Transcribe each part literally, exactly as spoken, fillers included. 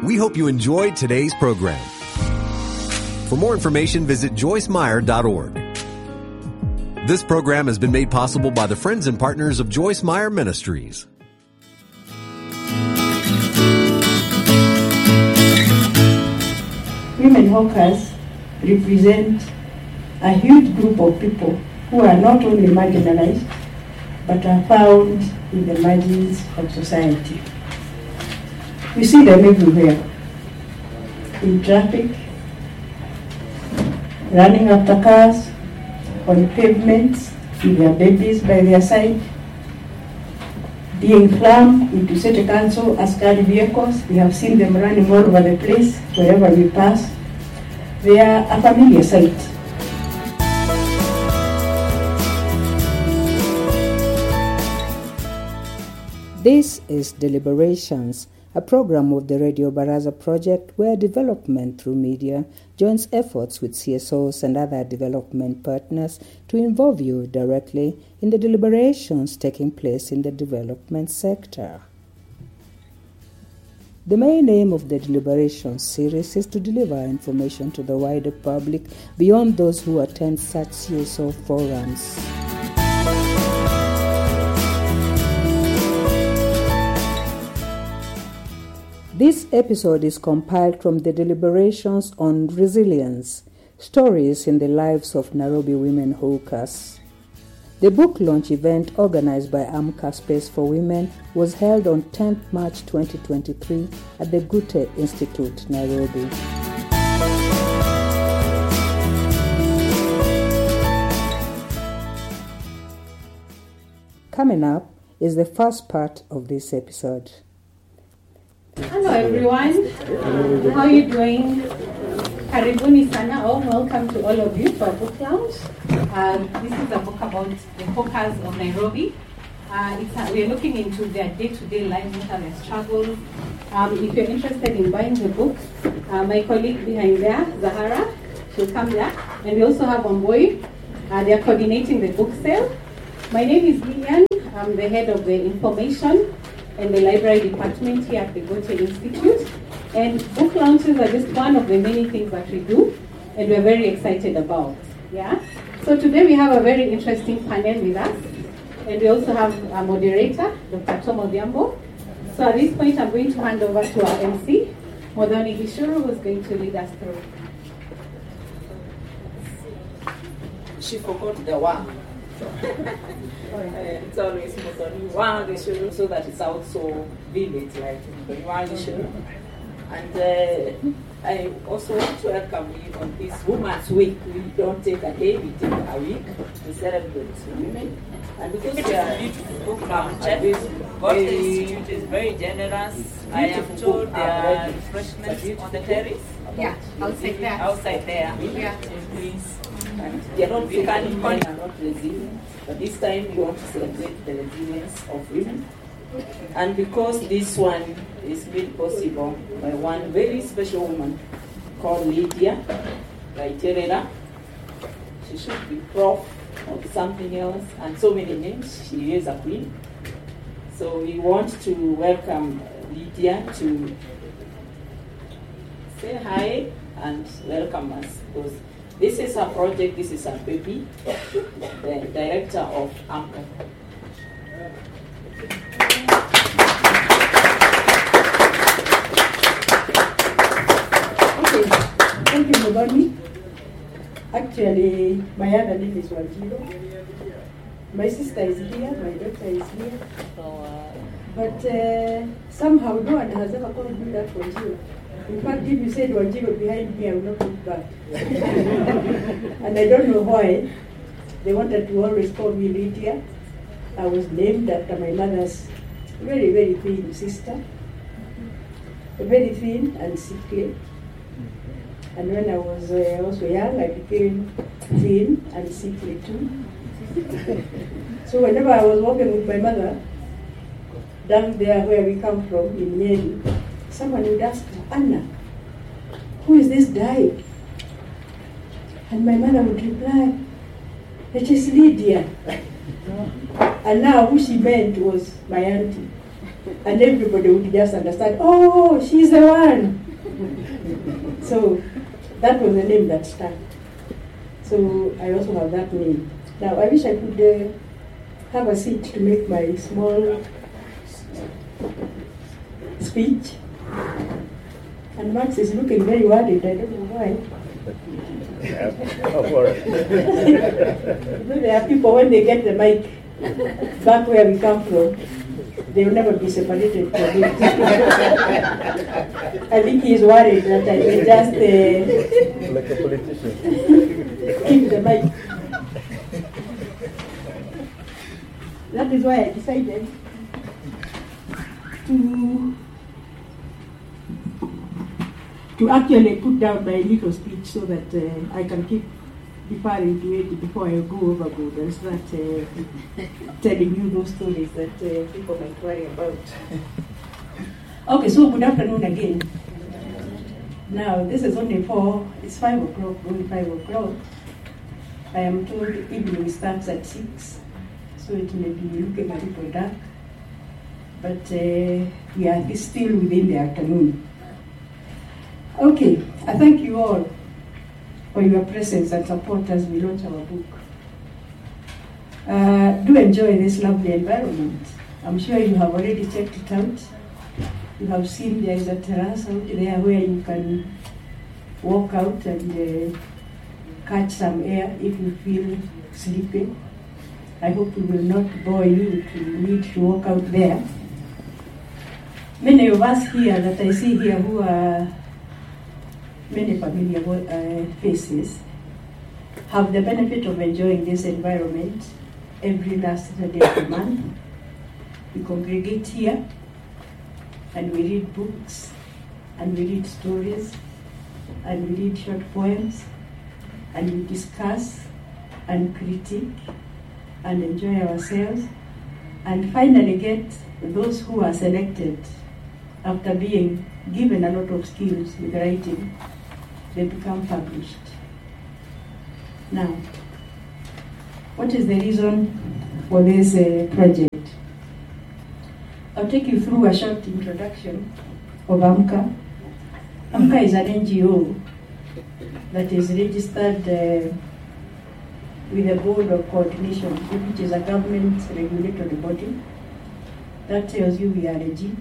We hope you enjoyed today's program. For more information, visit joyce meyer dot org. This program has been made possible by the friends and partners of Joyce Meyer Ministries. Women hawkers represent a huge group of people who are not only marginalized, but are found in the margins of society. We see them everywhere, in traffic, running after cars, on pavements, with their babies by their side, being slammed into city council askari vehicles. We have seen them running all over the place, wherever we pass. They are a familiar sight. This is Deliberations, a program of the Radio Baraza project where development through media joins efforts with C S Os and other development partners to involve you directly in the deliberations taking place in the development sector. The main aim of the Deliberations series is to deliver information to the wider public beyond those who attend such C S O forums. This episode is compiled from the Deliberations on Resilience, Stories in the Lives of Nairobi Women Hawkers. The book launch event organized by AMCA Space for Women was held on tenth March twenty twenty-three at the Goethe Institute, Nairobi. Coming up is the first part of this episode. Hello everyone, how are you doing? Karibuni sana, or welcome to all of you for Book Lounge. Um, this is a book about the hawkers of Nairobi. Uh, it's a, we're looking into their day-to-day lives, what are their struggles. Um, if you're interested in buying the book, uh, my colleague behind there, Zahara, she'll come there. And we also have Wamboi, uh, they're coordinating the book sale. My name is Lillian, I'm the head of the information and the library department here at the Goethe Institute. And book launches are just one of the many things that we do, and we're very excited about. Yeah. So today we have a very interesting panel with us, and we also have a moderator, Doctor Tom Odhiambo. So at this point, I'm going to hand over to our M C, Modoni Gishuru, who's going to lead us through. She forgot the one. uh, it's always Modoni one Gishuru, so that it's also village, like one Gishuru. And uh, I also want to welcome you on this Women's Week. We don't take a day, we take a week to celebrate women. And because it is a beautiful book launch, Goethe Institute is very generous. I am told there are refreshments on the terrace. Yeah, outside there. Outside there. Yeah. Please. And they are not we can men are not resilient, but this time we want to celebrate the resilience of women. And because this one is made possible by one very special woman called Lydia Gaiterera, she should be prof of something else and so many names. She is a queen. So we want to welcome Lydia to say hi and welcome us, because this is her project, this is her baby, the director of AMCA. Okay, thank you, Modoni. Actually, my other name is Wanjiro. My sister is here, my daughter is here. But uh, somehow no one has ever called me that Wanjiro. In fact, if you said Wanjiro behind me, I will not look back. And I don't know why. They wanted to always call me Lydia. I was named after my mother's very, very thin sister. Very thin and sickly. And when I was uh, also young, I became thin and sickly too. So whenever I was walking with my mother, down there where we come from, in Nyeri, someone would ask her, Anna, who is this dying? And my mother would reply, it is Lydia. And now who she meant was my auntie. And everybody would just understand, oh, she's the one. So that was the name that stuck. So I also have that name. Now I wish I could uh, have a seat to make my small speech. And Max is looking very worried, I don't know why. Yeah, go for it. There are people, when they get the mic back where we come from, they will never be separated from it. I think he's worried that I will just uh, Like a politician. keep the mic. That is why I decided to to actually put down my little speech so that uh, I can keep referring to it before I go overboard and start uh, telling you those stories that uh, people might worry about. Okay, so good afternoon again. Now, this is only four, it's five o'clock, only five o'clock. I am told evening starts at six, so it may be looking a little dark, but uh, we are still within the afternoon. Okay, I thank you all for your presence and support as we launch our book. Uh, do enjoy this lovely environment. I'm sure you have already checked it out. You have seen there is a terrace out there where you can walk out and uh, catch some air if you feel sleepy. I hope it will not bore you to need to walk out there. Many of us here that I see here who are many familiar uh, faces have the benefit of enjoying this environment every last Saturday of the month. We congregate here and we read books and we read stories and we read short poems and we discuss and critique and enjoy ourselves and finally get those who are selected after being given a lot of skills with writing, they become published. Now, what is the reason for this uh, project? I'll take you through a short introduction of AMCA. AMCA is an N G O that is registered uh, with the Board of Coordination, which is a government regulatory body. That tells you we are legit.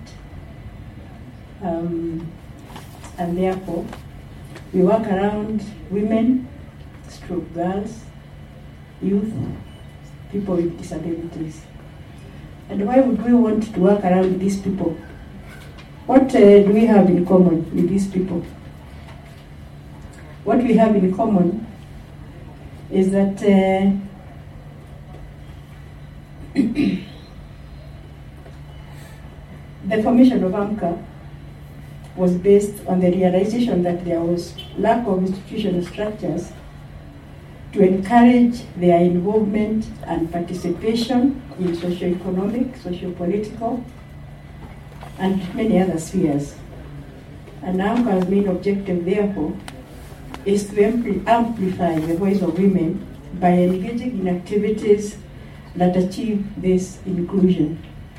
Um, and therefore, we work around women, stroke girls, youth, people with disabilities. And why would we want to work around these people? What uh, do we have in common with these people? What we have in common is that uh, the formation of AMCA was based on the realization that there was lack of institutional structures to encourage their involvement and participation in socio-economic, socio-political, and many other spheres. And AMCA's main objective, therefore, is to ampli- amplify the voice of women by engaging in activities that achieve this inclusion.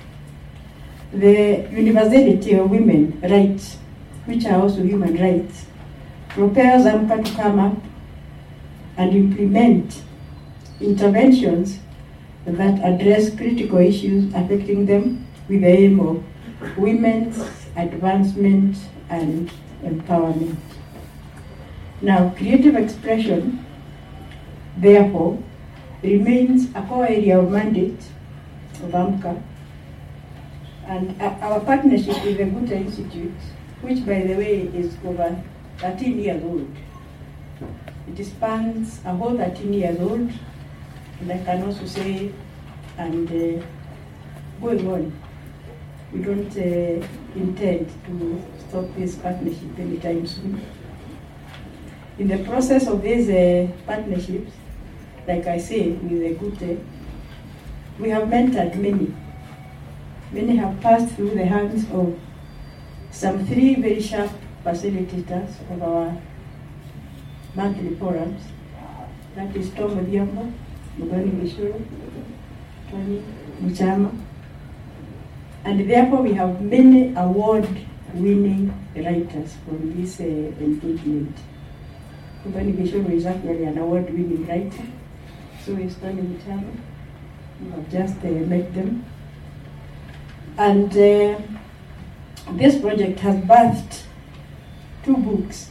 The universality of women's rights, which are also human rights, propels AMCA to come up and implement interventions that address critical issues affecting them with the aim of women's advancement and empowerment. Now, creative expression, therefore, remains a core area of mandate of AMCA, and our partnership with the Guta Institute, which, by the way, is over thirteen years old. It spans a whole thirteen years old, and I can also say, and uh, going on, we don't uh, intend to stop this partnership anytime soon. In the process of these uh, partnerships, like I say, with the Gute, we have mentored many. Many have passed through the hands of some three very sharp facilitators of our monthly forums. That is Tom Odhiambo, Mugani Mishuru, Tony Muchama, And therefore we have many award-winning writers from this uh, engagement. Kubani Bishop is actually an award-winning writer. So is Tony Mutano. We have just uh, met them. And uh, this project has birthed two books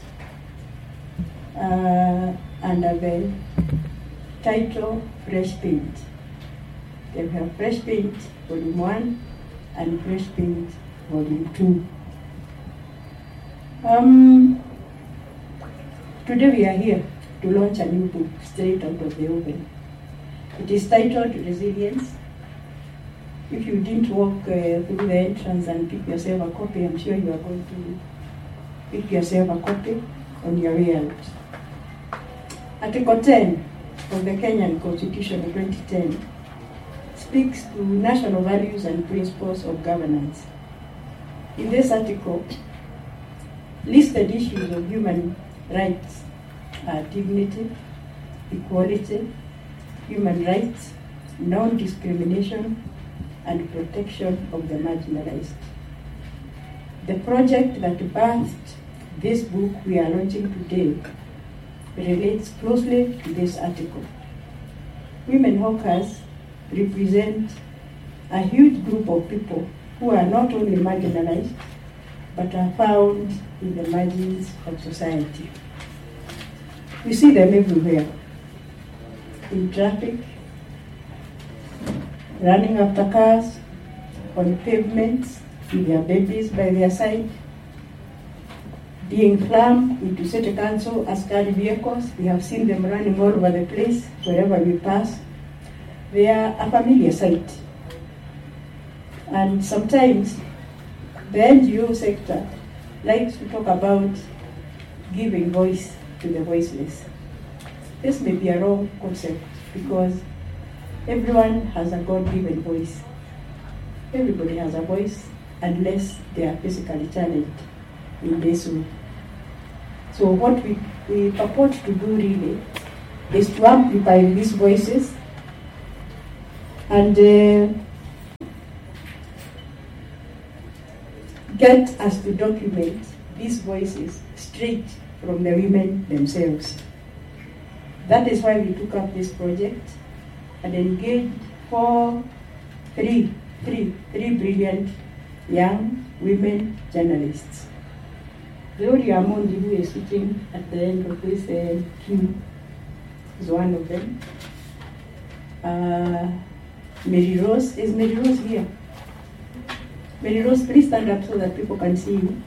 uh, under the title Fresh Paint. They have Fresh Paint Volume one and Fresh Paint Volume two. Um, today we are here to launch a new book straight out of the oven. It is titled Resilience. If you didn't walk uh, through the entrance and pick yourself a copy, I'm sure you are going to pick yourself a copy on your way out. Article ten of the Kenyan Constitution of twenty ten speaks to national values and principles of governance. In this article, listed issues of human rights are dignity, equality, human rights, non-discrimination, and protection of the marginalized. The project that birthed this book we are launching today relates closely to this article. Women hawkers represent a huge group of people who are not only marginalized, but are found in the margins of society. We see them everywhere, in traffic, running after cars, on pavements, with their babies by their side, being crammed into city council askari vehicles. We have seen them running all over the place, wherever we pass. They are a familiar sight. And sometimes the N G O sector likes to talk about giving voice to the voiceless. This may be a wrong concept because everyone has a God-given voice. Everybody has a voice unless they are physically challenged in this way. So what we, we purport to do really is to amplify these voices and uh, get us to document these voices straight from the women themselves. That is why we took up this project and engaged four, three, three, three brilliant young women journalists. Gloria Amondi, who is sitting at the end of this uh, queue, is one of them. Uh, Mary Rose, is Mary Rose here? Mary Rose, please stand up so that people can see you.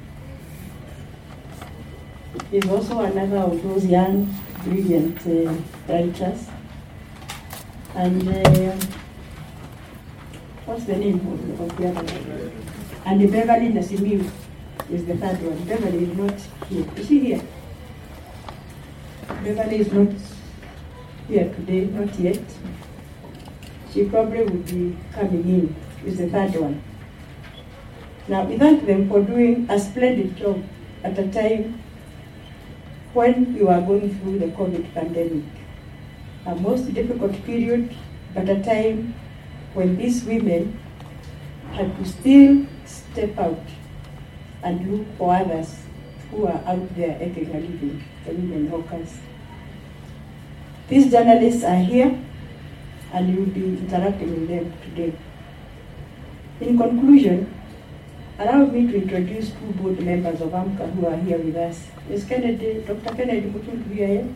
Is also another of those young, brilliant uh, writers. And uh, what's the name of, of the other one? And Beverly Nasimiu is the third one. Beverly is not here. Is she here? Beverly is not here today, not yet. She probably would be coming in, is the third one. Now, we thank them for doing a splendid job at a time when we were going through the COVID pandemic. A most difficult period, but a time when these women had to still step out and look for others who are out there making a living, the women hawkers. These journalists are here and you will be interacting with them today. In conclusion, allow me to introduce two board members of AMCA who are here with us. Miz Kennedy, Doctor Kennedy Mutundu here.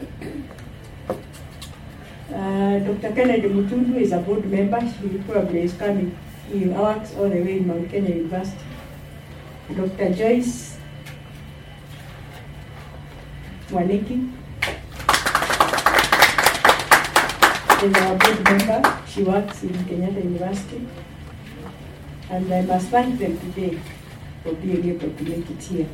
Uh, Doctor Kennedy Mutundu is a board member. She probably is coming. He works all the way in Mount Kenya University. Doctor Joyce Mwaniki is our board member. She works in Kenyatta University. And I must thank them today for being able to make it here.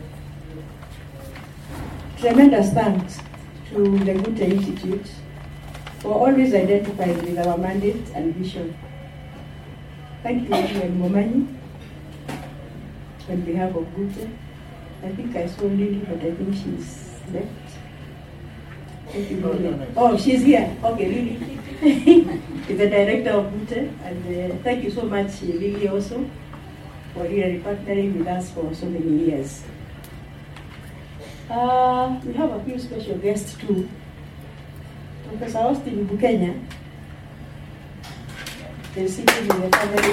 Tremendous thanks to the Gute Institute for always identifying with our mandate and vision. Thank you, Edwin Momanyi, on behalf of Gute. I think I saw Lily, but I think she's left. Thank you, Lily. Oh, she's here. Okay, Lily. Is the director of Gute, and uh, thank you so much, Lily, also. for really partnering with us for so many years. Uh, we have a few special guests too. Professor Austin Bukenya is sitting in the family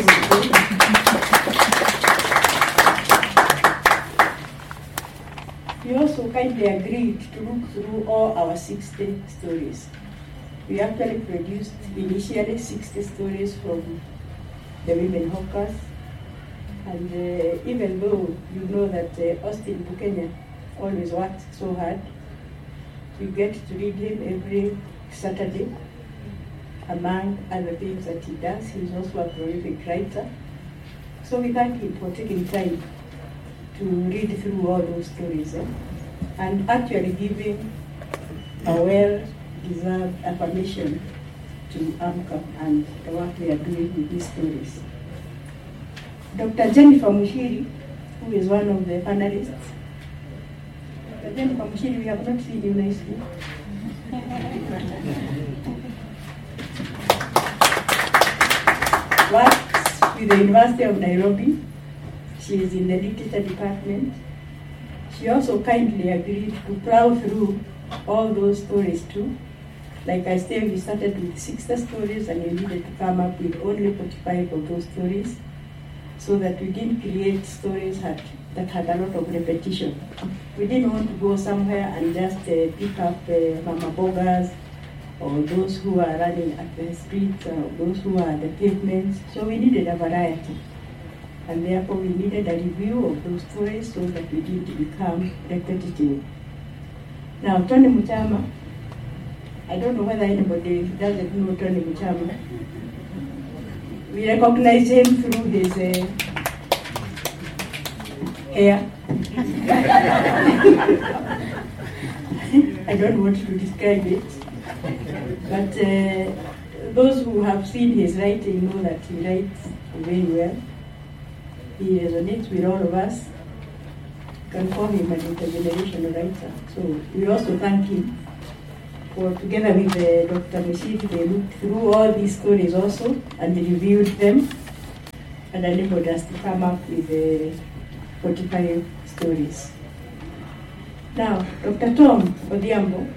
today. He also kindly agreed to look through all our sixty stories. We actually produced initially sixty stories from the women hawkers. And uh, even though you know that uh, Austin Bukenya always worked so hard, we get to read him every Saturday. Among other things that he does, he's also a prolific writer. So we thank him for taking time to read through all those stories eh? and actually giving a well-deserved affirmation to AMCAP and the work they are doing with these stories. Doctor Jennifer Mushiri, who is one of the panelists. Doctor Jennifer Mushiri, we have not seen you nicely. Works with the University of Nairobi. She is in the literature department. She also kindly agreed to plow through all those stories too. Like I said, we started with sixty stories and we needed to come up with only forty-five of those stories so that we didn't create stories that, that had a lot of repetition. We didn't want to go somewhere and just uh, pick up uh, mama boggers or those who are running at the streets or those who are at the pavements. So we needed a variety. And therefore we needed a review of those stories so that we didn't become repetitive. Now, Tony Mutama, I don't know whether anybody doesn't know Tony Mutama. We recognize him through his uh, hair. I don't want to describe it. But uh, those who have seen his writing know that he writes very well. He resonates with all of us. You can call him an intergenerational writer. So we also thank him for, together with uh, Doctor Mushiri, they looked through all these stories also and they reviewed them and enabled us to come up with uh, forty-five stories. Now, Doctor Tom Odhiambo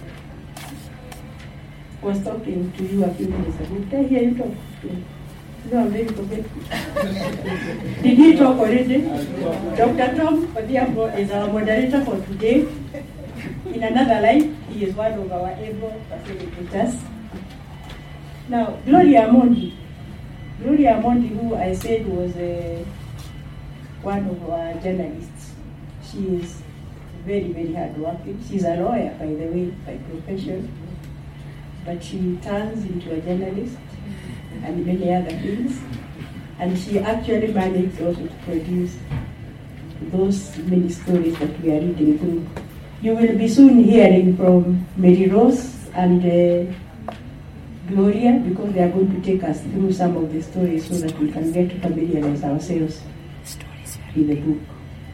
was talking to you a few minutes ago. Did I hear you talk? No, I'm very forgetful. Did he talk already? Doctor Tom Odhiambo is our moderator for today. In another life, he is one of our able facilitators. Now, Gloria Amondi. Gloria Amondi, who I said was uh, one of our journalists. She is very, very hardworking. She's a lawyer, by the way, by profession. But she turns into a journalist and many other things. And she actually managed also to produce those many stories that we are reading through. You will be soon hearing from Mary Rose and uh, Gloria, because they are going to take us through some of the stories so that we can get to familiarize ourselves with the book.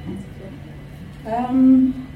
Um,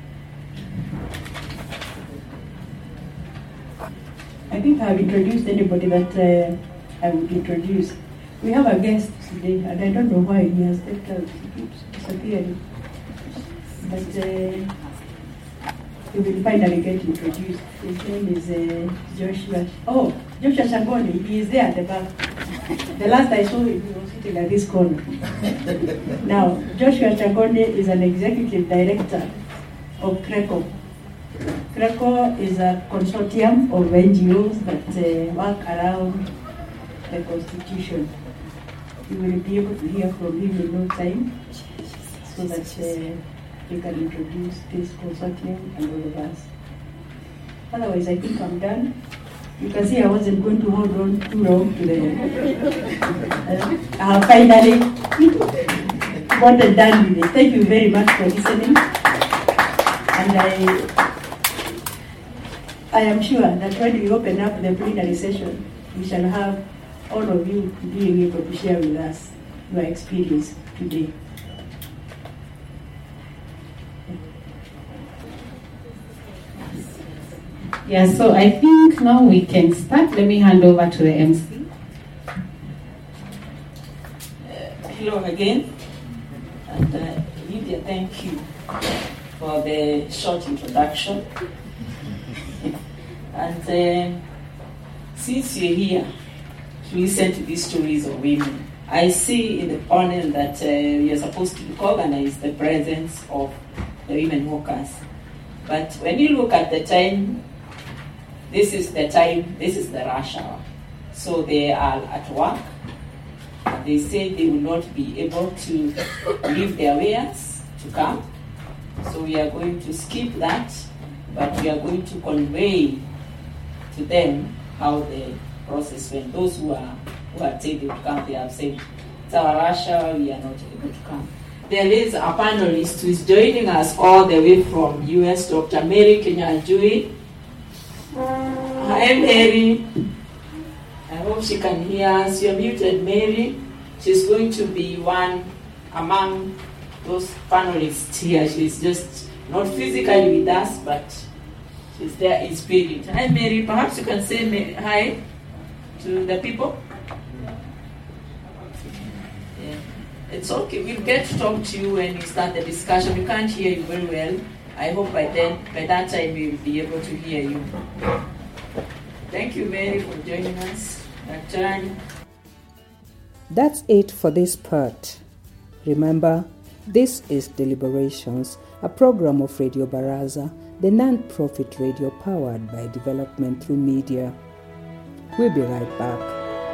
I think I've introduced anybody that uh, I would introduce. We have a guest today, and I don't know why he has stepped out. He keeps disappearing. But uh, he will finally get introduced. His name is uh, Joshua. Oh, Joshua Shangoni. He is there at the back. The last I saw him, he was sitting at this corner. Now, Joshua Shangoni is an executive director of CRECO. CRECO is a consortium of N G Os that uh, work around the Constitution. You will be able to hear from him in no time so that uh, he can introduce this consortium and all of us. Otherwise, I think I'm done. You can see I wasn't going to hold on too long to the... uh, I have finally gotten done with it. Thank you very much for listening. And I, I am sure that when we open up the plenary session, we shall have all of you being able to share with us your experience today. Yeah, so I think now we can start. Let me hand over to the M C. Uh, hello again. Cynthia, thank you for the short introduction. And uh, since you're here to listen to these stories of women, I see in the panel that uh, you're supposed to recognize the presence of the women workers. But when you look at the time, this is the time, this is the rush hour. So they are at work. They say they will not be able to leave their wares to come. So we are going to skip that, but we are going to convey to them how the process went. Those who are who are taken to come, they have said, it's our rush hour, we are not able to come. There is a panelist who is joining us all the way from U S, Doctor Mary Kinyanjui. Hi, Mary. I hope she can hear us. You're muted, Mary. She's going to be one among those panelists here. She's just not physically with us, but she's there in spirit. Hi, Mary. Perhaps you can say hi to the people. Yeah. It's okay. We'll get to talk to you when we start the discussion. We can't hear you very well. I hope by then, by that time, we'll be able to hear you. Thank you, Mary, for joining us. Doctor Annie. That's it for this part. Remember, this is Deliberations, a program of Radio Baraza, the non-profit radio powered by development through media. We'll be right back.